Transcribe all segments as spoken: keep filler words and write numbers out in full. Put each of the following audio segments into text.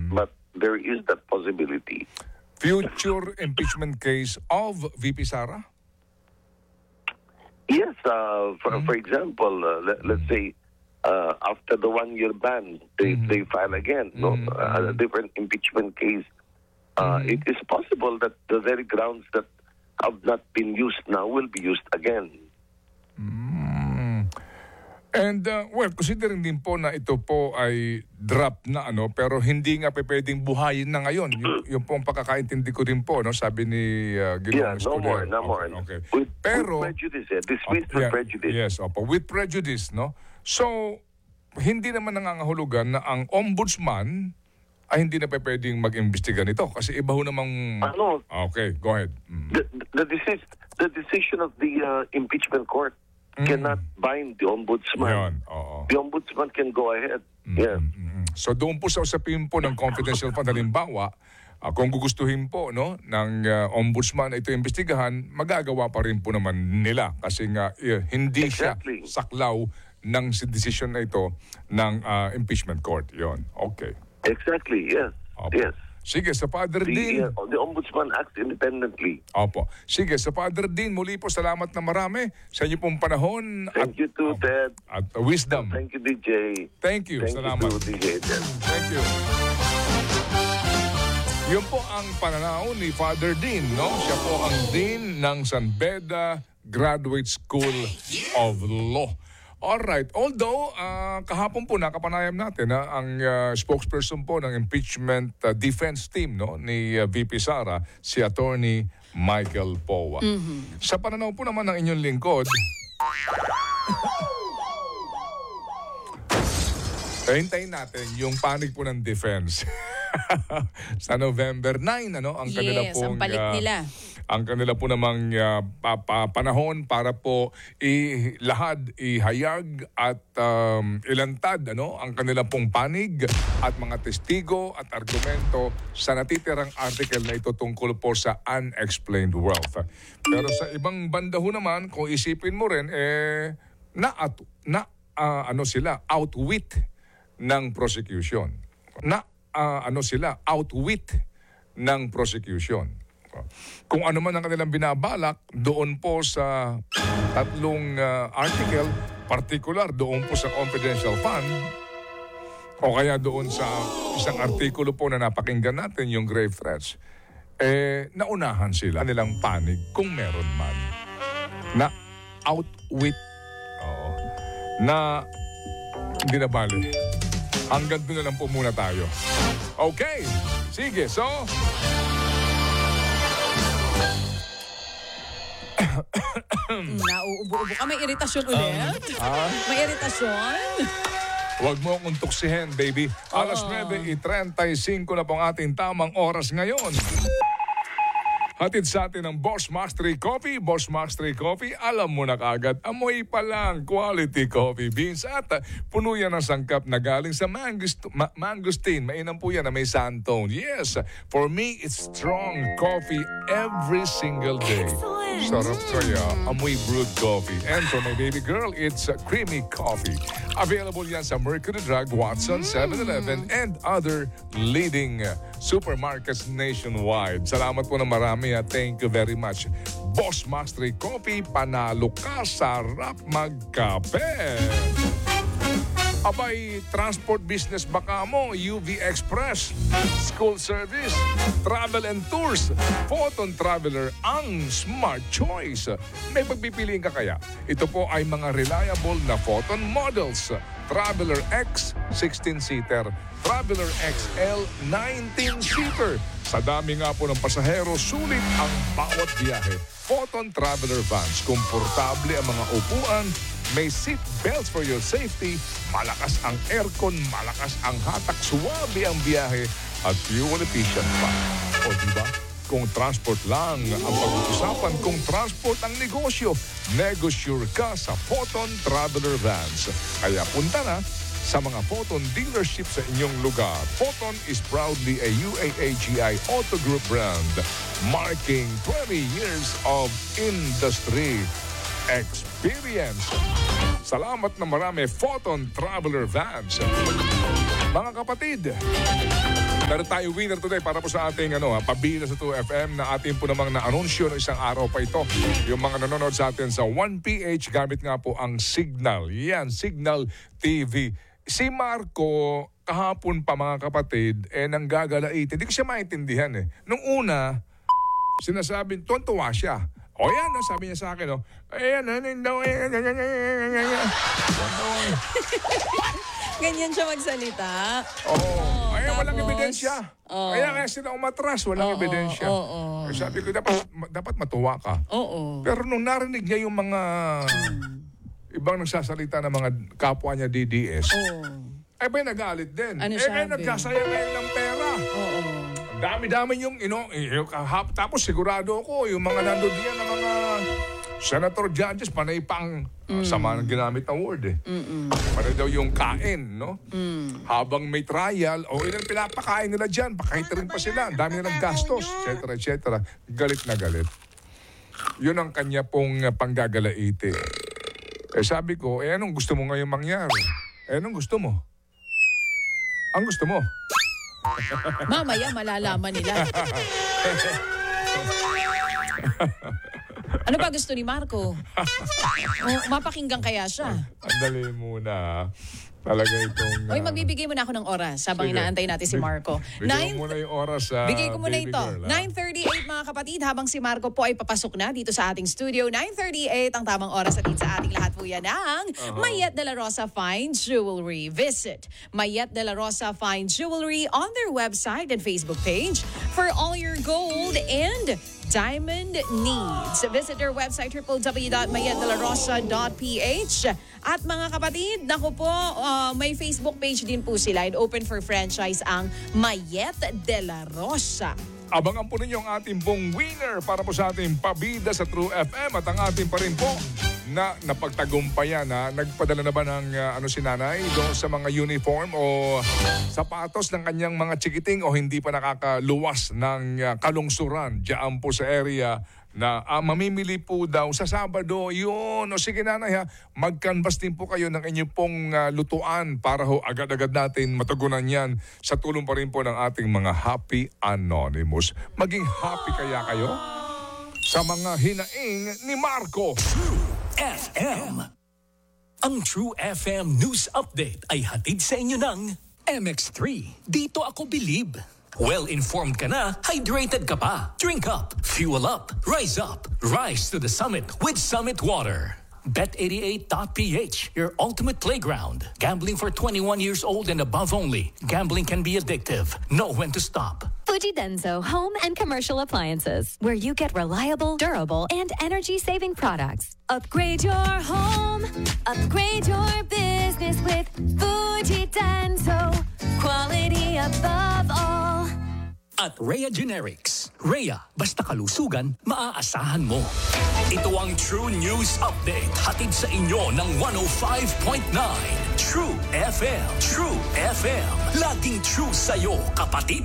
mm. but there is that possibility. Future impeachment case of V P Sara? Yes, uh, for, mm. for example, uh, let, let's say uh, after the one-year ban, they, mm. they file again, no, mm. uh, a different impeachment case. Uh, mm. It is possible that the very grounds that have not been used now will be used again. Mm. And, uh, well, considering din po na ito po ay drop na, ano, pero hindi nga pa pwedeng buhayin na ngayon. Yung, yung pong pagkakaintindi ko din po, no, sabi ni uh, Ginoong Yeah, no more, no more. Okay. With, pero, with prejudice, eh, dismissed uh, with yeah, prejudice. Yes, opo, with prejudice, no? So, hindi naman nangangahulugan na ang ombudsman ay hindi na pa pwedeng mag-imbestiga nito kasi iba ho namang... Ano? Okay, go ahead. Mm. The, the, decision, the decision of the uh, impeachment court mm. cannot bind the ombudsman. Yan, oo. The ombudsman can go ahead. Mm. Yes. Mm. So doon po sa usapin po ng confidential fund, halimbawa, uh, kung gugustuhin po no, ng uh, ombudsman ito imbestigahan, magagawa pa rin po naman nila kasi nga uh, hindi exactly. siya saklaw ng decision na ito ng uh, impeachment court. Yon. Okay. Exactly, yes. Opo. Yes. Sige, sa Father the, Dean. Uh, the ombudsman acts independently. Opo. Sige, sa Father Dean, muli po salamat na marami sa inyo pong panahon. Thank at, you too, uh, Ted. At uh, wisdom. Thank you, D J. Thank you. Thank salamat. you too, D J Ted. Thank you. Yun po ang pananaw ni Father Dean, no? Siya po ang Dean ng San Beda Graduate School of Law. Alright, although uh, kahapon po nakapanayam natin na ang uh, spokesperson po ng impeachment uh, defense team no ni uh, V P Sara, si Attorney Michael Powa. Mm-hmm. Sa pananaw po naman ng inyong lingkod, hintayin natin yung panig po ng defense. Sa November nine, ano, ang kanila yes, pong... ang palit uh, nila. Ang kanila po namang uh, pa, pa, panahon para po ilahad, ihayag at um, ilantad ano, ang kanila pong panig at mga testigo at argumento sa natitirang article na ito tungkol po sa unexplained wealth. Pero sa ibang banda ho naman, kung isipin mo rin, eh, na, at, na uh, ano sila, outwit ng prosecution. Na uh, ano sila, outwit ng prosecution. Kung ano man ang kanilang binabalak doon po sa tatlong uh, article, particular doon po sa confidential fund, o kaya doon sa isang artikulo po na napakinggan natin, yung grave threats, eh, naunahan sila nilang panig kung meron man. Na outwit, oo, na hindi na bali. Hanggang doon na lang po muna tayo. Okay, sige, so... Nauubo-ubo ka. May iritasyon ulit? Um, ah? May iritasyon? Huwag mo akong tuksihin, baby. Alas nuwebe trentacinco na po ang ating tamang oras ngayon. Hatid sa atin ng Boss Mastery Coffee. Boss Mastery Coffee, alam mo na kagad, amoy pa lang quality coffee beans. At uh, puno yan ng sangkap na galing sa mangust- ma- mangosteen. Mainam po yan na may sandtone. Yes, for me, it's strong coffee every single day. Sarap kaya, amoy brewed coffee. And for my baby girl, it's uh, creamy coffee. Available yan sa Mercury Drug, Watson, seven eleven, and other leading uh, supermarkets nationwide. Salamat po na marami. Thank you very much. Boss Mastery Coffee, panalo ka, sarap magkape. Abay, transport business baka mo, U V Express, school service, travel and tours, Photon Traveler ang smart choice. May pagpipiliin ka kaya? Ito po ay mga reliable na Photon models. Traveler X, sixteen-seater. Traveler X L, nineteen-seater. Sa dami nga po ng pasahero, sulit ang bawat biyahe. Photon Traveler Vans, komportable ang mga upuan, may seat belts for your safety, malakas ang aircon, malakas ang hatak, suwabe ang biyahe, at fuel efficient pa. O diba? Kung transport lang ang pag-uusapan, kung transport ang negosyo, negosure ka sa Photon Traveler Vans. Kaya punta na sa mga Photon dealership sa inyong lugar. Photon is proudly a U A A G I Auto Group brand, marking twenty years of industry experience. Salamat na marami, Photon Traveler Vans. Mga kapatid, Meron tayo winner today para po sa ating ano, ha, pabida sa two F M na ating po namang na-anunsyo no isang araw pa ito. Yung mga nanonood sa atin sa one P H gamit nga po ang Signal. Yan, Signal T V. Si Marco, kahapon pa mga kapatid, eh nanggagalait. Hindi ko siya maintindihan eh. Nung una, sinasabi, tuwan-tuwa siya. O yan, no, sabi niya sa akin, no, ayan, ayan, ayan, ayan, ayan, Ganyan siya magsalita. Oo. Oh, ay, tapos, walang ebidensya. oh. Kaya kaya sila umatras, walang Oo, ebidensya. oo. Eh, sabi ko, dapat, dapat matuwa ka. Oo. Pero nung narinig niya yung mga ibang nagsasalita ng mga kapwa niya D D S, Oo. ay ba'y nagalit din. Ano eh, sabi? kaya nagsasaya ngayon ng pera. Oo. Ang dami-dami yung, you know, eh, hap- tapos sigurado ako, yung mga nandun diyan ng mga senator judges, panay pang mm. sama ng ginamit na word eh. Mm-mm. Panay daw yung kain, no? Mm. Habang may trial, o ilang pinapakain nila dyan, pa-catering pa sila, ang dami nilang gastos, et cetera, et cetera. Galit na galit. Yun ang kanya pong uh, panggagalaite. Eh sabi ko, eh anong gusto mo ngayon mangyari? Eh anong gusto mo? Ang gusto mo? Mamaya malalaman nila. Ano ba gusto ni Marco? O, mapakinggan kaya siya? Andali muna. Talaga itong... Uh, Oy, magbibigay muna ako ng oras habang sige. inaantay natin si Marco. Bigay mo muna yung oras sa Bigay ko muna baby ito. girl, ha? nine thirty-eight mga kapatid, habang si Marco po ay papasok na dito sa ating studio. nine thirty-eight ang tamang oras at sa ating lahat po yan ng uh-huh. Mayet de la Rosa Fine Jewelry. Visit Mayet de la Rosa Fine Jewelry on their website and Facebook page for all your gold and diamond needs. Visit their website w w w dot mayet de la rosa dot p h. At mga kapatid, naku po, uh, may Facebook page din po sila and open for franchise ang Mayet de la Rosa. Abangan po ninyo ang ating pong winner para po sa ating pabida sa True F M at ang ating pa rin po na napagtagumpayan na nagpadala na ba ng uh, ano si nanay doon sa mga uniform o sapatos ng kanyang mga chikiting o hindi pa nakakaluwas ng uh, kalungsuran diyan po sa area na uh, mamimili po daw sa Sabado. Yun, o sige nanay ha, mag-canvas din po kayo ng inyong pong uh, lutuan para ho agad-agad natin matugunan yan sa tulong pa rin po ng ating mga Happy Anonymous. Maging happy kaya kayo sa mga hinaing ni Marco. F M. Ang True F M News Update ay hatid sa inyo ng M X three. Dito ako believe. Well-informed ka na, hydrated ka pa. Drink up, fuel up, rise up. Rise to the summit with Summit Water. Bet eighty-eight dot p h, your ultimate playground. Gambling for twenty-one years old and above only. Gambling can be addictive. Know when to stop. Fuji Denso Home and Commercial Appliances, where you get reliable, durable, and energy-saving products. Upgrade your home, upgrade your business with Fuji Denso. Quality above all. At Rhea Generics. Rhea, basta kalusugan, maaasahan mo. Ito ang True News Update. Hatid sa inyo ng one oh five point nine True F M. True F M. Laging true sa'yo, kapatid.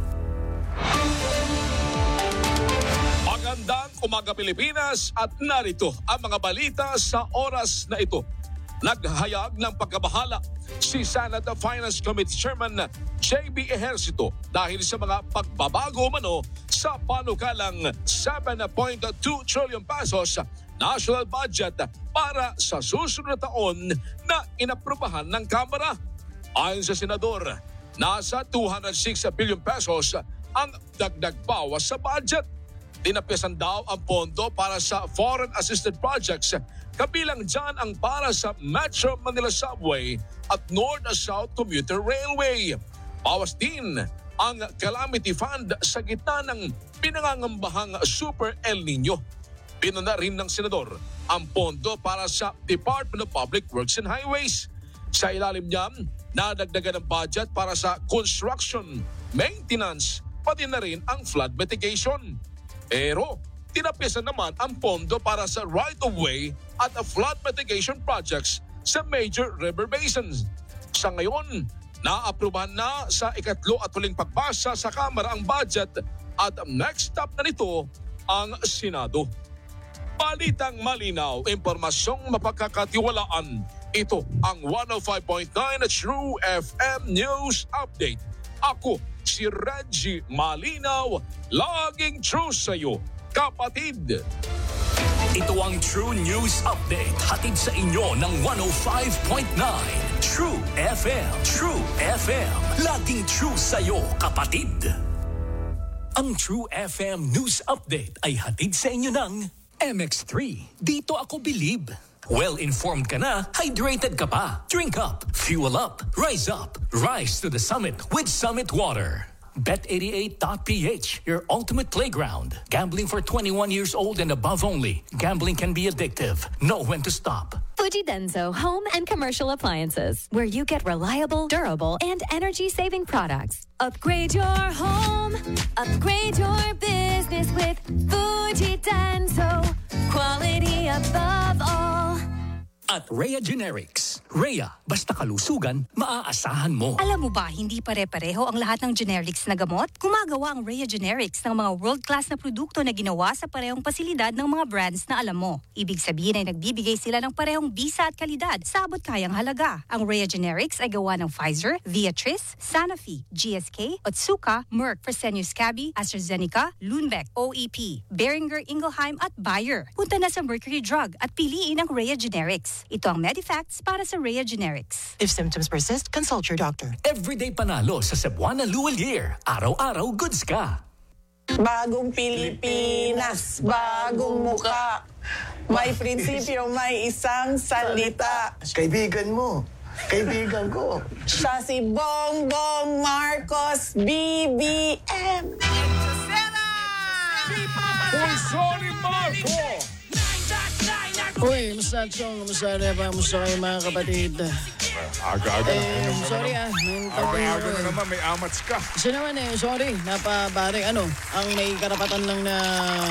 Magandang umaga Pilipinas at narito ang mga balita sa oras na ito. Naghayag ng pagkabahala si Senate Finance Committee Chairman J B Ejercito dahil sa mga pagbabago umano sa panukalang seven point two trillion pesos national budget para sa susunod na taon na inaprubahan ng Kamara. Ayon sa Senador, nasa two hundred six billion pesos ang dagdag bawas sa budget. Tinapisan daw ang pondo para sa foreign assisted projects, kabilang dyan ang para sa Metro Manila Subway at North-South Commuter Railway. Bawas din ang Calamity Fund sa gitna ng pinangangambahang Super El Nino. Pinuna rin ng Senador ang pondo para sa Department of Public Works and Highways. Sa ilalim niyan, nadagdagan ang budget para sa construction, maintenance, pati na rin ang flood mitigation. Pero tinapisan naman ang pondo para sa right-of-way at flood mitigation projects sa major river basins. Sa ngayon, naaprubahan na sa ikatlo at huling pagbasa sa Kamara ang budget at next stop na nito ang Senado. Balitang malinaw, impormasyong mapagkakatiwalaan. Ito ang one oh five point nine True F M News Update. Ako si Reggie Malinaw, laging true sa'yo, kapatid. Ito ang True News Update, hatid sa inyo ng one oh five point nine True F M. True F M, laging true sa'yo, kapatid. Ang True F M News Update ay hatid sa inyo ng M X three. Dito ako believe. Well-informed ka na, hydrated ka pa. Drink up, fuel up, rise up. Rise to the summit with Summit Water. Bet eighty-eight dot p h, your ultimate playground. Gambling for twenty-one years old and above only. Gambling can be addictive. Know when to stop. Fuji Denso Home and Commercial Appliances, where you get reliable, durable, and energy-saving products. Upgrade your home, upgrade your business with Fuji Denso. Quality above all. At Rhea Generics. Rhea, basta kalusugan, maaasahan mo. Alam mo ba, hindi pare-pareho ang lahat ng generics na gamot? Gumagawa ang Rhea Generics ng mga world-class na produkto na ginawa sa parehong pasilidad ng mga brands na alam mo. Ibig sabihin ay nagbibigay sila ng parehong bisa at kalidad sa abot kayang halaga. Ang Rhea Generics ay gawa ng Pfizer, Viatris, Sanofi, G S K, Otsuka, Merck, Fresenius Kabi, AstraZeneca, Lundbeck, O E P, Boehringer Ingelheim at Bayer. Punta na sa Mercury Drug at piliin ang Rhea Generics. Ito ang Medifacts para sa Rhea Generics. If symptoms persist, consult your doctor. Everyday panalo sa Cebuana Luwal Year. Araw-araw goods ka. Bagong Pilipinas, bagong muka. May prinsipyo, may isang salita. Kaibigan mo. Kaibigan ko. Siya si Bongbong Marcos, B B M. Pulsoni Marco! Uy, musta chong, musta reba, musta kayo mga kapatid. Aga-aga Eh, na sorry naman. ah. Yung Aga-aga na naman, may amats ka. Kasi naman eh, sorry, napabare, ano, ang may karapatan lang na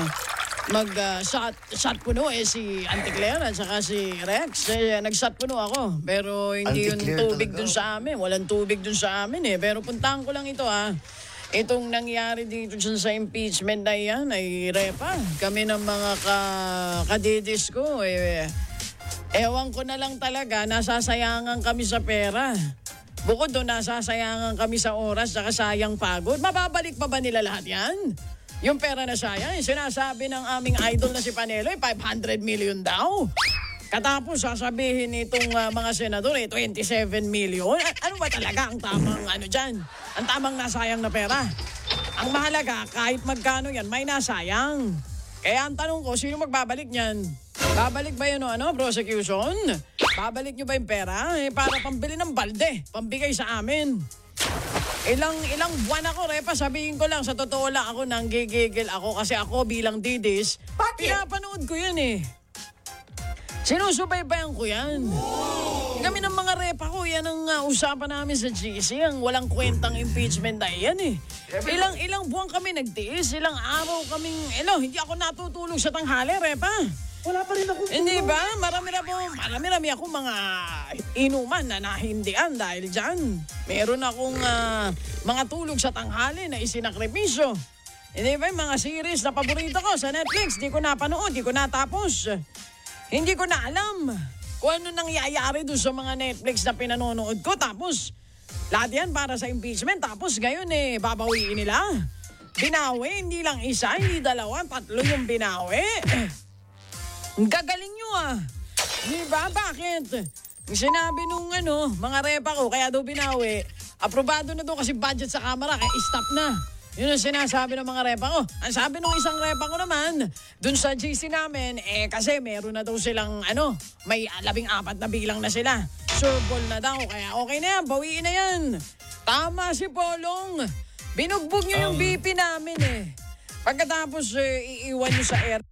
mag-shot shot puno eh si Auntie Claire at saka si Rex. Eh, nag-shot puno ako, pero hindi Auntie yung Claire tubig talaga. dun sa amin. Walang tubig dun sa amin eh. Pero puntahan ko lang ito ah. Itong nangyari dito dyan sa impeachment na yan ay repa. Kami ng mga ka kadidis ko eh. Ewan ko na lang talaga, nasasayangan kami sa pera. Bukod doon, nasasayangan kami sa oras at sayang pagod. Mababalik pa ba nila lahat yan? Yung pera na sayang, eh, sinasabi ng aming idol na si Panelo, eh, five hundred million daw. Katapos sasabihin nitong uh, mga senador, eh, twenty-seven million. A- ano ba talaga ang tamang ano dyan? Ang tamang nasayang na pera? Ang mahalaga, kahit magkano yan, may nasayang. Kaya ang tanong ko, sino magbabalik niyan? Babalik ba yun o ano, prosecution? Babalik nyo ba yung pera? Eh, para pambili ng balde, pambigay sa amin. Ilang ilang buwan ako, Repa, sabihin ko lang, sa totoo lang ako nang gigigil ako kasi ako bilang didis, pinapanood ko yan eh. Sinusubaybayan ko yan. Kami ng mga repa ko, yan ang uh, usapan namin sa G C, ang walang kwentang impeachment na yan eh. Ilang ilang buwan kami nagtiis, ilang araw kaming, elo, hindi ako natutulog sa tanghali, repa. Wala pa rin ako. Hindi ba? Marami-rami marami-rami ako mga inuman na nahindian dahil dyan. Meron akong uh, mga tulog sa tanghali na isinakripisyo. Hindi ba yung mga series na paborito ko sa Netflix, di ko napanood, di ko natapos. Hindi ko na alam kung ano nangyayari doon sa mga Netflix na pinanonood ko. Tapos, lahat yan para sa impeachment. Tapos ngayon eh, babawiin nila. Binawi, hindi lang isa, hindi dalawa, tatlo yung binawi. Ang gagaling nyo ah. Di ba? Bakit? Sinabi nung ano, mga repa ko, kaya daw binawi, aprobado na daw kasi budget sa kamera, kaya stop na. Yun ang sinasabi ng mga repa ko. Ang sabi ng isang repa ko naman, dun sa G C namin, eh kasi meron na daw silang, ano, may labing apat na bilang na sila. Sureball na daw, kaya okay na yan, bawiin na yan. Tama si Polong. Binugbog nyo yung B P namin eh. Pagkatapos, eh, iiwan nyo sa air.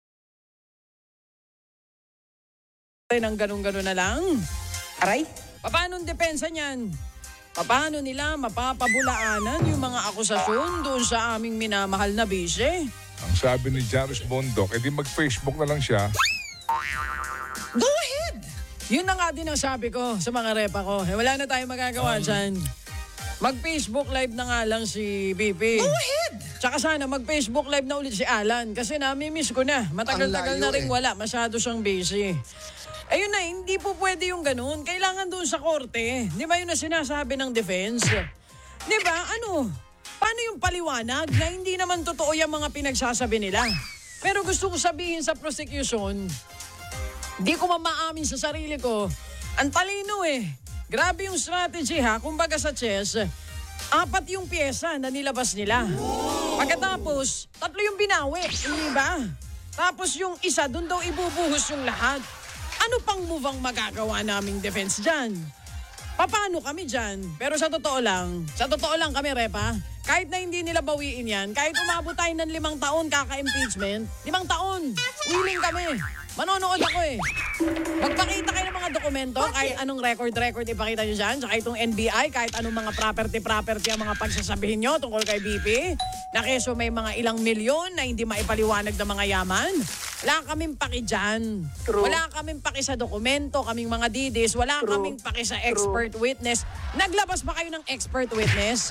Nang ganun-ganun na lang. Aray, paano ang depensa niyan? Paano nila mapapabulaanan yung mga akusasyon doon sa aming minamahal na bise? Ang sabi ni Jairus Bondok, edi mag-Facebook na lang siya. Go ahead! Yun na nga din ang sabi ko sa mga repa ko. Eh, wala na tayong magagawa um, dyan. Mag-Facebook live na nga lang si B P. Go ahead! Tsaka sana mag-Facebook live na ulit si Alan kasi nami-miss ko na. Matagal-tagal na rin eh. Wala. Masyado siyang busy. Ayun na, hindi po pwede yung ganun. Kailangan doon sa korte. Di ba yun na sinasabi ng defense? Di ba? Ano? Paano yung paliwanag na hindi naman totoo yung mga pinagsasabi nila? Pero gusto ko sabihin sa prosecution, di ko mamaamin sa sarili ko, ang talino eh. Grabe yung strategy ha. Kumbaga sa chess, apat yung pyesa na nilabas nila. Pagkatapos, tatlo yung binawi. Hindi ba? Tapos yung isa, dun daw ibubuhos yung lahat. Ano pang move ang magagawa naming defense dyan? Paano kami dyan? Pero sa totoo lang, sa totoo lang kami, Repa, kahit na hindi nila bawiin yan, kahit umabot tayo ng limang taon kaka-impeachment, limang taon, willing kami. Manonood ako eh. Magpakita kayo ng mga dokumento, kahit anong record-record ipakita nyo dyan, tsaka itong N B I, kahit anong mga property-property ang mga pagsasabihin nyo tungkol kay B P, na keso may mga ilang milyon na hindi maipaliwanag ng mga yaman. Wala kaming paki dyan. True. Wala kaming paki sa dokumento, kaming mga didis, wala True. kaming paki sa expert witness. Naglabas ba kayo ng expert witness?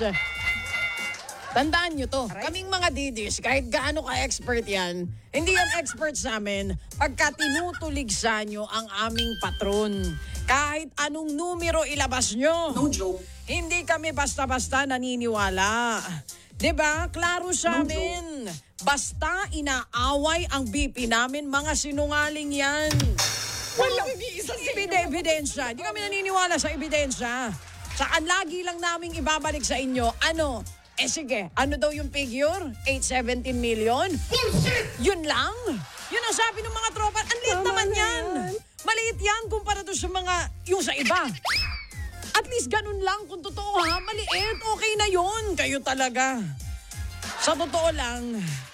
Tandaan nyo to, kaming mga didis, kahit gaano ka-expert yan, hindi yan expert sa amin pagka tinutuligsa nyo ang aming patron. Kahit anong numero ilabas nyo. No joke. Hindi kami basta-basta naniniwala. Diba? Klaro sa amin. Basta inaaway ang B P namin, mga sinungaling yan. Walang isa Ebide- ebidensya. Hindi kami naniniwala sa ebidensya. Saka lagi lang naming ibabalik sa inyo, ano? Eh sige, ano daw yung figure? eight hundred seventeen million? Bullshit! Yun lang? Yun ang sabi ng mga tropa. Ang liit naman yan. Maliit yan kumpara doon sa mga, yung sa iba. At least ganun lang kung totoo ha. Maliit, okay na yun. Kayo talaga. Sa totoo lang,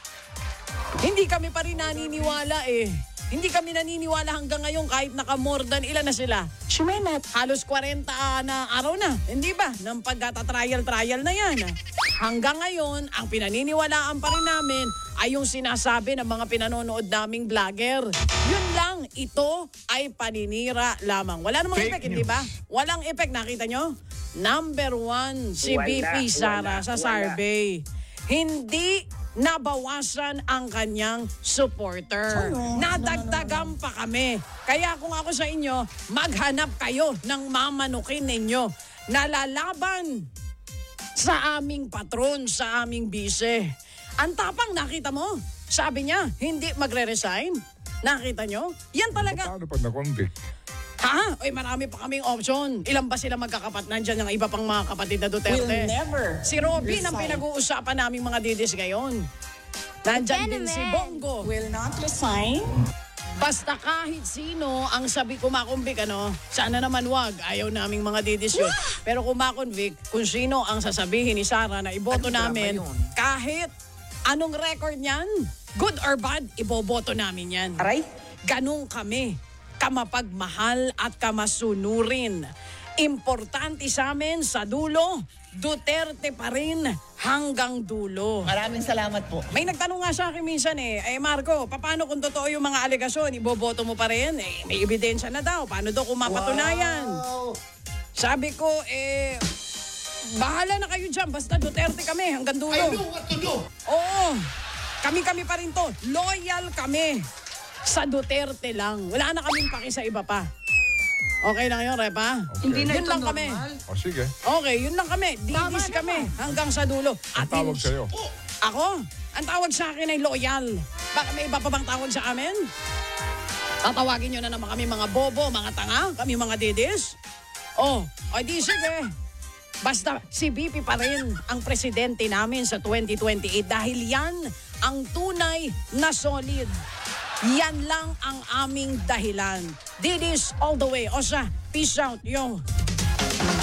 hindi kami pa rin naniniwala eh. Hindi kami naniniwala hanggang ngayon kahit naka-more than ilan na sila. Shumenat. Halos forty na araw na, hindi ba? Nang pagkata-trial-trial na yan. Hanggang ngayon, ang pinaniniwalaan pa rin namin ay yung sinasabi ng mga pinanonood naming vlogger. Yun lang, ito ay paninira lamang. Wala namang effect, hindi ba? Walang effect, nakita nyo? Number one, si Wala, B P Sara wala, sa wala. survey. Hindi nabawasan ang kanyang supporter. Nadagdagan pa kami. Kaya kung ako sa inyo, maghanap kayo ng mamanukin ninyo. Nalalaban sa aming patron, sa aming bise. Ang tapang, nakita mo? Sabi niya, hindi magre-resign. Nakita nyo? Yan talaga. Paano pag na-convict? Ha? Oy, marami pa kaming option. Ilan ba sila magkakapat? Nandyan ang iba pang mga kapatid na Duterte. We'll never Si Robin ang resign. pinag-uusapan naming mga didis ngayon. Nandyan din si Bongo. Will not resign. Basta kahit sino ang sabi kumakumbik, ano, sana naman wag. Ayaw naming mga didis yun. Pero kumakonvic, kung sino ang sasabihin ni Sara na iboto Ano namin, drama yun? kahit anong record niyan, good or bad, iboboto namin yan. Aray? Ganun kami, kamapagmahal at kamasunurin. Importante sa amin sa dulo, Duterte pa rin hanggang dulo. Maraming salamat po. May nagtanong nga sa akin minsan eh, eh Marco, paano kung totoo yung mga alegasyon, iboboto mo pa rin? Eh, may ebidensya na daw, paano daw kung mapatunayan? Wow. Sabi ko, eh, bahala na kayo dyan, basta Duterte kami hanggang dulo. I know what to do. Oo, kami-kami pa rin to, loyal kami sa Duterte lang. Wala na kaming paki sa iba pa. Okay na ngayon, Repa? Okay. Hindi na yun lang kami. O sige. Okay, yun lang kami. Didis kami hanggang sa dulo. Ang tawag hin- sa'yo? Ako? Ang tawag sa akin ay loyal. Baka may iba pa bang tawag sa amin? Tatawagin nyo na naman kami mga bobo, mga tanga, kami mga didis. Oh, o di sige. Basta si B P pa rin ang presidente namin sa twenty twenty-eight dahil yan ang tunay na solid. Yan lang ang aming dahilan. Didis all the way. O siya, peace out, yo.